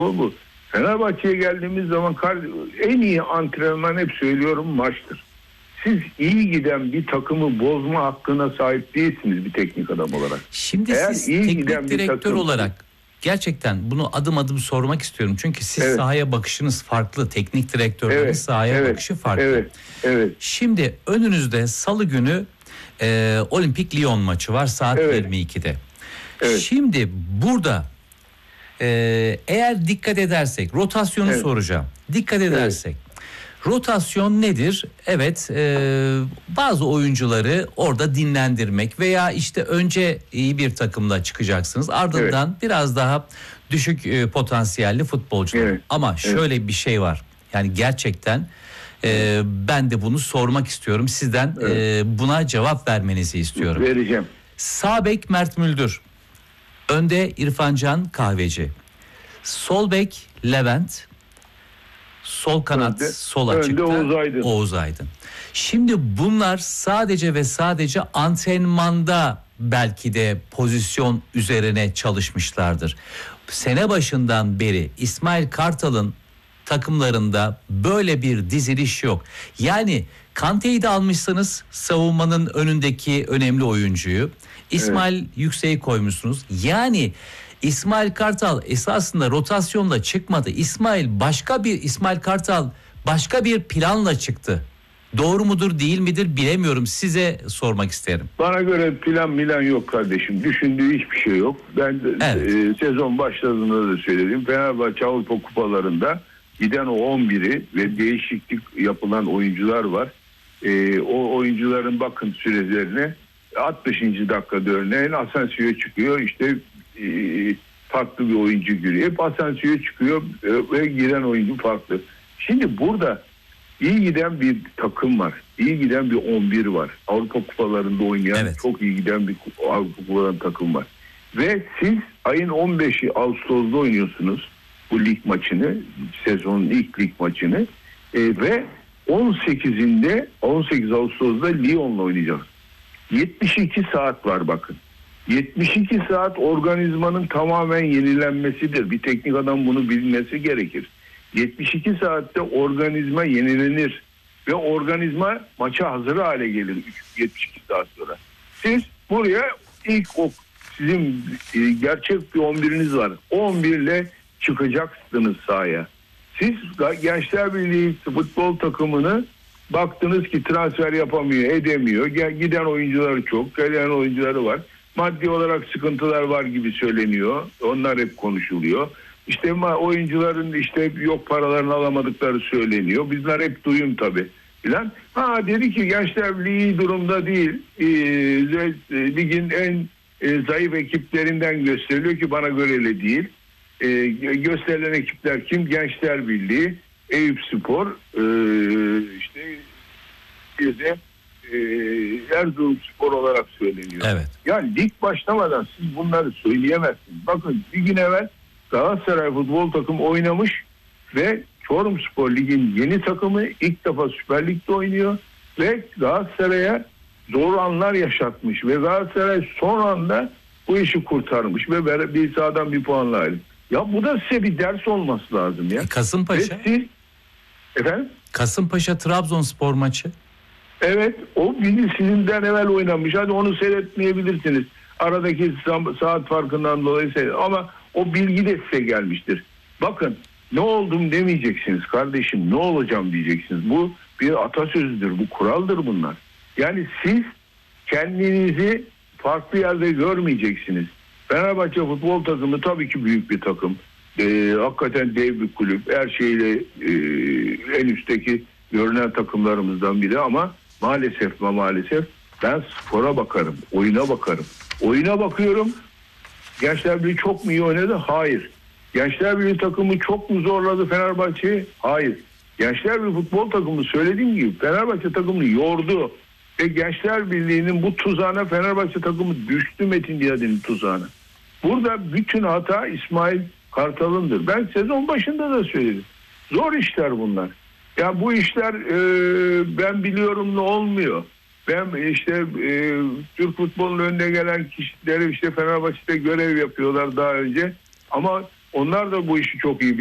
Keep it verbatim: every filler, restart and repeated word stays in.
bu. Fenerbahçe'ye geldiğimiz zaman en iyi antrenman, hep söylüyorum, maçtır. Siz iyi giden bir takımı bozma hakkına sahip değilsiniz bir teknik adam olarak. Şimdi Eğer siz iyi teknik giden bir direktör takım... olarak gerçekten bunu adım adım sormak istiyorum. Çünkü siz Evet. sahaya bakışınız farklı. Teknik direktörlerin Evet, sahaya evet, bakışı farklı. Evet, evet. Şimdi önünüzde salı günü e, Olimpik Lyon maçı var saat Evet. yirmi ikide. Evet. Şimdi burada e, eğer dikkat edersek, rotasyonu Evet. soracağım. Dikkat edersek. Evet. Rotasyon nedir? Evet, e, bazı oyuncuları orada dinlendirmek veya işte önce iyi bir takımla çıkacaksınız. Ardından evet. biraz daha düşük e, potansiyelli futbolcular. Evet. Ama şöyle evet. bir şey var. Yani gerçekten e, ben de bunu sormak istiyorum. Sizden evet. e, buna cevap vermenizi istiyorum. Vereceğim. Sağ bek Mert Müldür. Önde İrfan Can Kahveci. Sol bek Levent. Sol kanat, önde, sol açıkta Oğuz Aydın. Oğuz Aydın. Şimdi bunlar sadece ve sadece antrenmanda belki de pozisyon üzerine çalışmışlardır. Sene başından beri İsmail Kartal'ın takımlarında böyle bir diziliş yok. Yani Kante'yi de almışsınız, savunmanın önündeki önemli oyuncuyu. İsmail evet. Yüksek'i koymuşsunuz. Yani İsmail Kartal esasında rotasyonla çıkmadı. İsmail başka bir İsmail Kartal başka bir planla çıktı. Doğru mudur değil midir bilemiyorum. Size sormak isterim. Bana göre plan milan yok kardeşim. Düşündüğü hiçbir şey yok. Ben evet. e, sezon başladığında da söyledim. Fenerbahçe Avrupa kupalarında giden o on biri ve değişiklik yapılan oyuncular var. E, o oyuncuların bakın sürelerine altmışıncı dakikada örneğin Asensio'ya çıkıyor. İşte e, farklı bir oyuncu giriyor. Hep Asensio'ya çıkıyor e, ve giren oyuncu farklı. Şimdi burada iyi giden bir takım var. İyi giden bir on bir var. Avrupa kupalarında oynayan evet. çok iyi giden bir Avrupa kupalarında takım var. Ve siz ayın on beşi Ağustos'ta oynuyorsunuz bu lig maçını, sezonun ilk lig maçını e, ve on sekizinde on sekiz Ağustos'ta Lyon'la oynayacağız. yetmiş iki saat var bakın. yetmiş iki saat organizmanın tamamen yenilenmesidir. Bir teknik adam bunu bilmesi gerekir. yetmiş iki saatte organizma yenilenir ve organizma maça hazır hale gelir yetmiş iki saat sonra. Siz buraya ilk o sizin gerçek bir on biriniz var. on bir ile çıkacaksınız sahaya. Siz Gençler Birliği futbol takımını baktınız ki transfer yapamıyor, edemiyor. Giden oyuncuları çok, gelen oyuncuları var. Maddi olarak sıkıntılar var gibi söyleniyor. Onlar hep konuşuluyor. İşte oyuncuların işte yok paralarını alamadıkları söyleniyor. Bizler hep duyum tabii. Falan. Ha dedi ki Gençler Birliği iyi durumda değil. Ee, ligin en e, zayıf ekiplerinden gösteriliyor ki bana göre öyle değil. Ee, gösterilen ekipler kim? Gençler Birliği, Eyüpspor, e, işte bir de e, Erzurumspor olarak söyleniyor. Evet. Yani lig başlamadan siz bunları söyleyemezsiniz. Bakın bir gün evvel Galatasaray futbol takımı oynamış ve Çorumspor Lig'in yeni takımı ilk defa Süper Lig'de oynuyor ve Galatasaray'a zor anlar yaşatmış ve Galatasaray son anda bu işi kurtarmış ve bir sahadan bir puanla ayrı. Ya bu da size bir ders olması lazım ya. E, Kasımpaşa. Ve siz, efendim? Kasımpaşa Trabzonspor maçı. Evet, o bizi sizinden evvel oynamış. Hadi onu seyretmeyebilirsiniz. Aradaki saat farkından dolayı seyret. Ama o bilgi de size gelmiştir. Bakın ne oldum demeyeceksiniz kardeşim, ne olacağım diyeceksiniz. Bu bir atasözüdür, bu kuraldır bunlar. Yani siz kendinizi farklı yerde görmeyeceksiniz. Fenerbahçe futbol takımı tabii ki büyük bir takım. Ee, hakikaten dev bir kulüp. Her şeyle e, en üstteki görünen takımlarımızdan biri ama maalesef ve maalesef ben spora bakarım, oyuna bakarım. Oyuna bakıyorum. Gençler Birliği çok mu iyi oynadı? Hayır. Gençler Birliği takımı çok mu zorladı Fenerbahçe'yi? Hayır. Gençler Birliği futbol takımı söylediğim gibi Fenerbahçe takımını yordu. Ve Gençler Birliği'nin bu tuzağına Fenerbahçe takımı düştü Metin Diyadin'in tuzağına. Burada bütün hata İsmail Kartal'ındır. Ben sezon başında da söyledim. Zor işler bunlar. Ya bu işler e, ben biliyorum ne olmuyor. Ben işte e, Türk futbolunun önüne gelen kişileri işte Fenerbahçe'de görev yapıyorlar daha önce. Ama Onlar da bu işi çok iyi